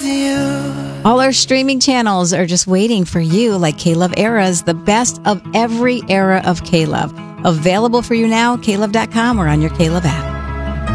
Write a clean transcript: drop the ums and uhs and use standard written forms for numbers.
with you. All our streaming channels are just waiting for you, like K-Love Eras, the best of every era of K-Love. Available for you now, klove.com or on your K-Love app.